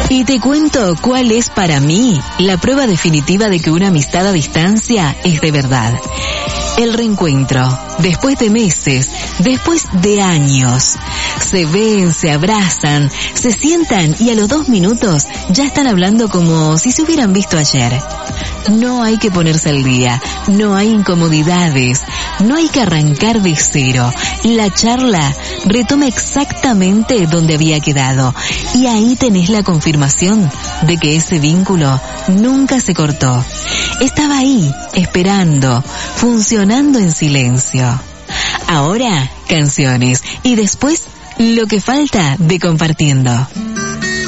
Y te cuento cuál es para mí la prueba definitiva de que una amistad a distancia es de verdad. El reencuentro, después de meses, después de años. Se ven, se abrazan, se sientan y a los 2 minutos ya están hablando como si se hubieran visto ayer. No hay que ponerse al día, no hay incomodidades, no hay que arrancar de cero. La charla retoma exactamente donde había quedado y ahí tenés la confirmación de que ese vínculo nunca se cortó. Estaba ahí, esperando, funcionando en silencio. Ahora, canciones y después lo que falta de compartiendo.